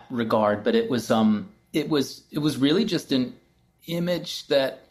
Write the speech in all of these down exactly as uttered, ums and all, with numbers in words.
regard, but it was um it was it was really just an image that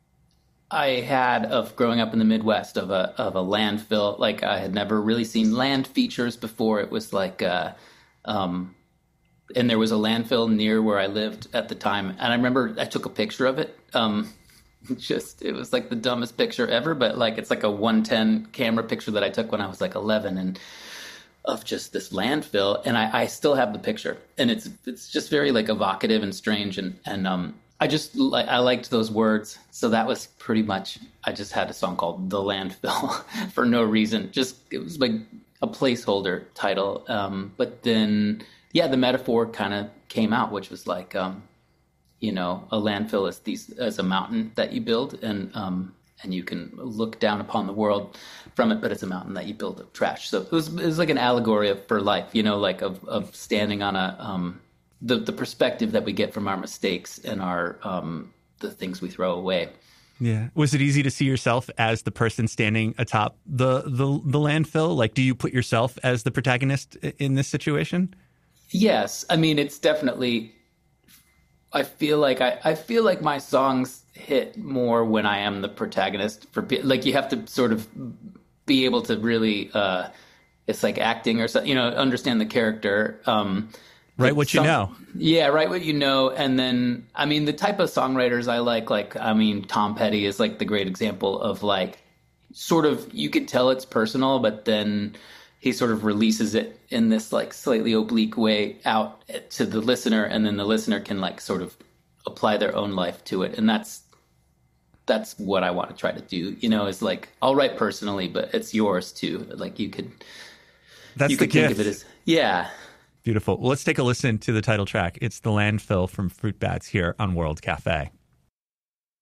I had of growing up in the Midwest of a of a landfill. Like I had never really seen land features before. It was like uh um and there was a landfill near where I lived at the time. And I remember I took a picture of it. Um just it was like the dumbest picture ever, but like it's like a one ten camera picture that I took when I was like eleven, and of just this landfill, and I, I still have the picture, and it's it's just very like evocative and strange, and and um I just like I liked those words, so that was pretty much. I just had a song called "The Landfill" for no reason, just it was like a placeholder title, um but then yeah, the metaphor kind of came out, which was like um you know, a landfill is these as a mountain that you build, and um, and you can look down upon the world from it, but it's a mountain that you build of trash. So it was it was like an allegory of, for life, you know, like of of standing on a um, the the perspective that we get from our mistakes and our um, the things we throw away. Yeah. Was it easy to see yourself as the person standing atop the the the landfill? Like, do you put yourself as the protagonist in this situation? Yes, I mean it's definitely. I feel like I, I feel like my songs hit more when I am the protagonist. For like, you have to sort of be able to really, uh, it's like acting or something, you know, understand the character. Um, write what some, you know. Yeah, write what you know. And then, I mean, the type of songwriters I like, like, I mean, Tom Petty is like the great example of like, sort of, you could tell it's personal, but then he sort of releases it in this like slightly oblique way out to the listener, and then the listener can like sort of apply their own life to it. And that's that's what I want to try to do, you know, is like I'll write personally, but it's yours too. Like you could that's you the could gift. think of it as yeah. Beautiful. Well, let's take a listen to the title track. It's The Landfill from Fruit Bats here on World Cafe.